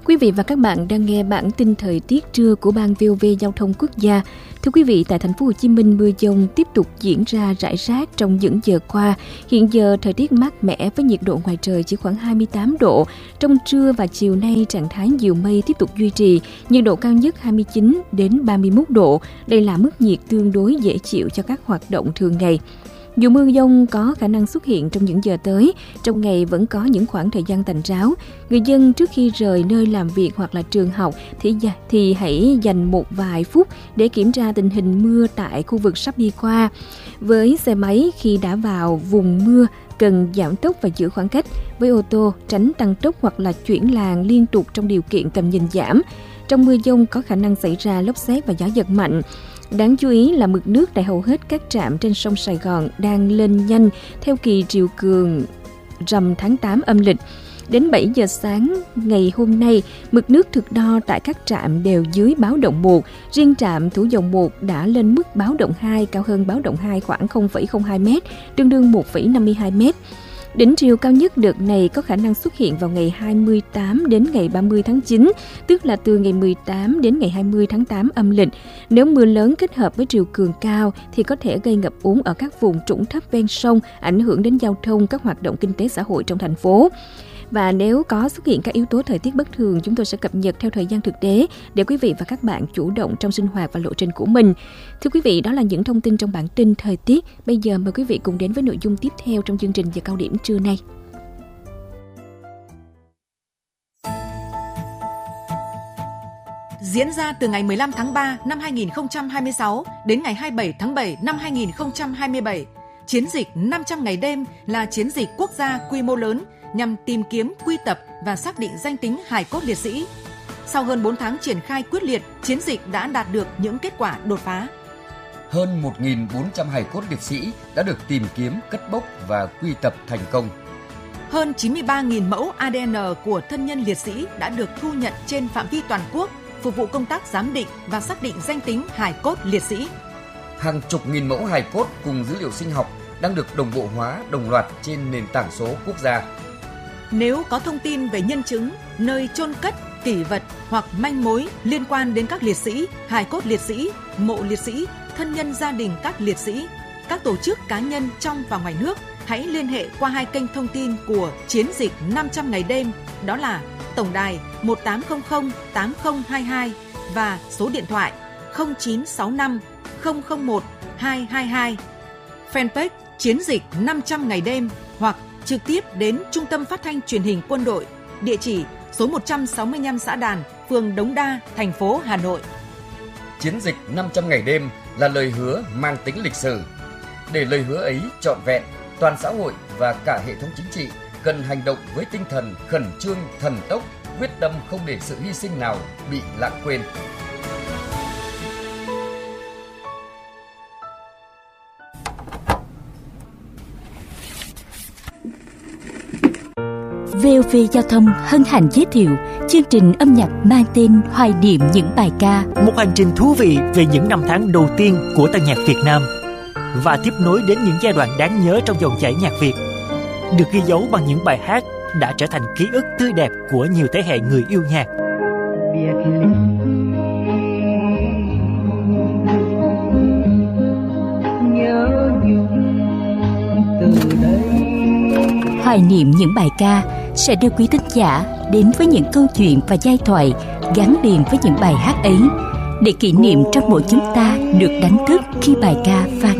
Quý vị và các bạn đang nghe bản tin thời tiết trưa của Ban VOV Giao thông Quốc gia. Thưa quý vị, tại thành phố Hồ Chí Minh, mưa dông tiếp tục diễn ra rải rác trong những giờ qua. Hiện giờ thời tiết mát mẻ với nhiệt độ ngoài trời chỉ khoảng 28 độ. Trong trưa và chiều nay, trạng thái nhiều mây tiếp tục duy trì, nhiệt độ cao nhất 29 đến 31 độ. Đây là mức nhiệt tương đối dễ chịu cho các hoạt động thường ngày. Dù mưa dông có khả năng xuất hiện trong những giờ tới, trong ngày vẫn có những khoảng thời gian tạnh ráo. Người dân trước khi rời nơi làm việc hoặc là trường học thì hãy dành một vài phút để kiểm tra tình hình mưa tại khu vực sắp đi qua. Với xe máy, khi đã vào vùng mưa, cần giảm tốc và giữ khoảng cách. Với ô tô, tránh tăng tốc hoặc là chuyển làn liên tục trong điều kiện tầm nhìn giảm. Trong mưa dông có khả năng xảy ra lốc sét và gió giật mạnh. Đáng chú ý là mực nước tại hầu hết các trạm trên sông Sài Gòn đang lên nhanh theo kỳ triều cường rằm tháng 8 âm lịch. Đến 7 giờ sáng ngày hôm nay, mực nước thực đo tại các trạm đều dưới báo động 1. Riêng trạm Thủ Dầu Một đã lên mức báo động 2, cao hơn báo động 2 khoảng 0,02 m, tương đương 1,52 m. Đỉnh triều cao nhất đợt này có khả năng xuất hiện vào ngày 28 đến ngày 30 tháng 9, tức là từ ngày 18 đến ngày 20 tháng 8 âm lịch. Nếu mưa lớn kết hợp với triều cường cao thì có thể gây ngập úng ở các vùng trũng thấp ven sông, ảnh hưởng đến giao thông, các hoạt động kinh tế xã hội trong thành phố. Và nếu có xuất hiện các yếu tố thời tiết bất thường, chúng tôi sẽ cập nhật theo thời gian thực tế để quý vị và các bạn chủ động trong sinh hoạt và lộ trình của mình. Thưa quý vị, đó là những thông tin trong bản tin thời tiết. Bây giờ mời quý vị cùng đến với nội dung tiếp theo trong chương trình giờ cao điểm trưa nay. Diễn ra từ ngày 15 tháng 3 năm 2026 đến ngày 27 tháng 7 năm 2027, chiến dịch 500 ngày đêm là chiến dịch quốc gia quy mô lớn nhằm tìm kiếm, quy tập và xác định danh tính hài cốt liệt sĩ. Sau hơn 4 tháng triển khai quyết liệt, chiến dịch đã đạt được những kết quả đột phá. Hơn 1.400 hài cốt liệt sĩ đã được tìm kiếm, cất bốc và quy tập thành công. Hơn 93.000 mẫu ADN của thân nhân liệt sĩ đã được thu nhận trên phạm vi toàn quốc, phục vụ công tác giám định và xác định danh tính hài cốt liệt sĩ. Hàng chục nghìn mẫu hài cốt cùng dữ liệu sinh học đang được đồng bộ hóa đồng loạt trên nền tảng số quốc gia. Nếu có thông tin về nhân chứng, nơi chôn cất, kỷ vật hoặc manh mối liên quan đến các liệt sĩ, hài cốt liệt sĩ, mộ liệt sĩ, thân nhân gia đình các liệt sĩ, các tổ chức cá nhân trong và ngoài nước, hãy liên hệ qua hai kênh thông tin của chiến dịch 500 ngày đêm, đó là tổng đài 1800 8022 và số điện thoại 0965 001 222. Fanpage chiến dịch 500 ngày đêm hoặc trực tiếp đến Trung tâm Phát thanh Truyền hình Quân đội, địa chỉ số 165 Xã Đàn, phường Đống Đa, thành phố Hà Nội. Chiến dịch 500 ngày đêm là lời hứa mang tính lịch sử. Để lời hứa ấy trọn vẹn, toàn xã hội và cả hệ thống chính trị cần hành động với tinh thần khẩn trương, thần tốc, quyết tâm không để sự hy sinh nào bị lãng quên. VOV Giao thông hân hạnh giới thiệu chương trình âm nhạc mang tên Hoài niệm những bài ca. Một hành trình thú vị về những năm tháng đầu tiên của tân nhạc Việt Nam và tiếp nối đến những giai đoạn đáng nhớ trong dòng chảy nhạc Việt, được ghi dấu bằng những bài hát đã trở thành ký ức tươi đẹp của nhiều thế hệ người yêu nhạc. Hoài niệm những bài ca sẽ đưa quý thính giả đến với những câu chuyện và giai thoại gắn liền với những bài hát ấy, để kỷ niệm trong mỗi chúng ta được đánh thức khi bài ca vang